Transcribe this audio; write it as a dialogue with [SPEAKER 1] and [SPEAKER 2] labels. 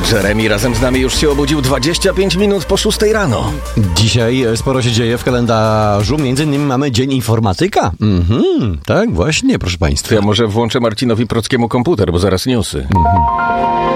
[SPEAKER 1] Jeremy razem z nami już się obudził 25 minut po 6 rano.
[SPEAKER 2] Dzisiaj sporo się dzieje w kalendarzu, między innymi mamy Dzień Informatyka. Tak, właśnie, proszę państwa.
[SPEAKER 1] Ja może włączę Marcinowi Prockiemu komputer, bo zaraz newsy.